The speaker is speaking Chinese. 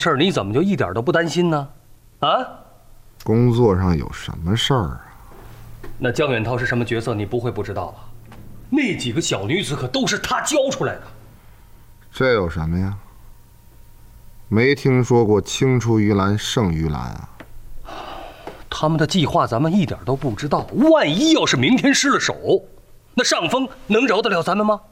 事儿，你怎么就一点都不担心呢？啊？ 工作上有什么事儿啊？ 那江远涛是什么角色，你不会不知道吧？那几个小女子可都是他教出来的。 这有什么呀？没听说过青出于蓝胜于蓝啊！ 他们的计划咱们一点都不知道，万一要是明天失了手，那上峰能饶得了咱们吗？